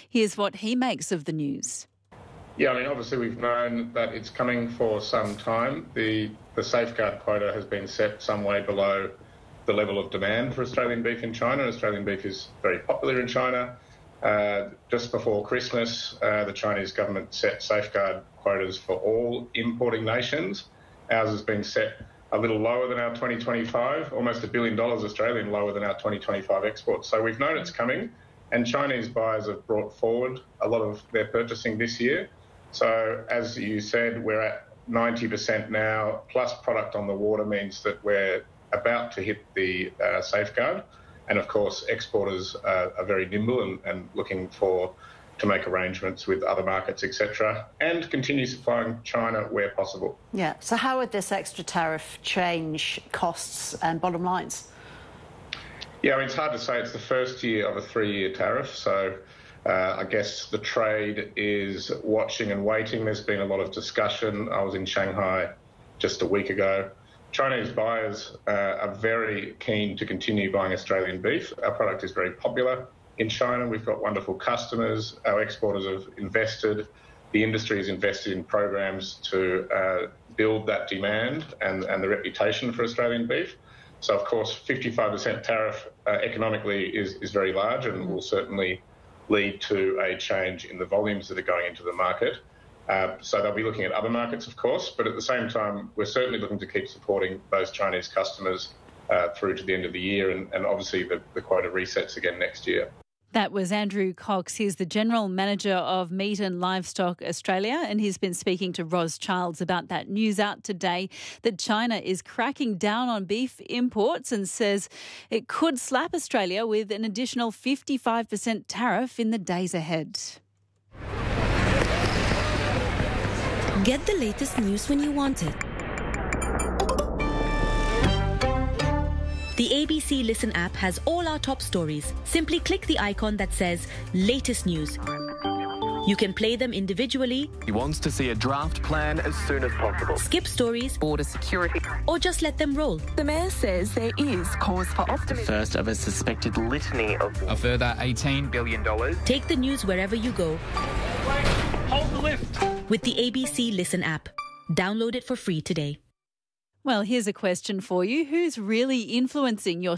Here's what he makes of the news. Yeah, obviously we've known that it's coming for some time. The safeguard quota has been set some way below the level of demand for Australian beef in China. Australian beef is very popular in China. Just before Christmas, the Chinese government set safeguard quotas for all importing nations. Ours has been set a little lower than our 2025, almost $1 billion Australian lower than our 2025 exports. So we've known it's coming, and Chinese buyers have brought forward a lot of their purchasing this year. So as you said, we're at 90% now, plus product on the water means that we're about to hit the safeguard. And of course, exporters are very nimble and looking to make arrangements with other markets, etc., and continue supplying China where possible. Yeah, so how would this extra tariff change costs and bottom lines? Yeah, it's hard to say. It's the first year of a 3-year tariff, so I guess the trade is watching and waiting. There's been a lot of discussion. I was in Shanghai just a week ago. Chinese buyers are very keen to continue buying Australian beef. Our product is very popular in China. We've got wonderful customers. Our exporters have invested. The industry has invested in programs to build that demand and the reputation for Australian beef. So, of course, 55% tariff economically is very large and will certainly lead to a change in the volumes that are going into the market. So they'll be looking at other markets, of course, but at the same time, we're certainly looking to keep supporting those Chinese customers through to the end of the year, and obviously the quota resets again next year. That was Andrew Cox. He's the General Manager of Meat and Livestock Australia, and he's been speaking to Ros Childs about that news out today that China is cracking down on beef imports and says it could slap Australia with an additional 55% tariff in the days ahead. Get the latest news when you want it. The ABC Listen app has all our top stories. Simply click the icon that says Latest News. You can play them individually. He wants to see a draft plan as soon as possible. Skip stories. Border security. Or just let them roll. The Mayor says there is cause for optimism. First of a suspected litany of a further $18 billion. Take the news wherever you go. Hold the lift. With the ABC Listen app. Download it for free today. Well, here's a question for you. Who's really influencing your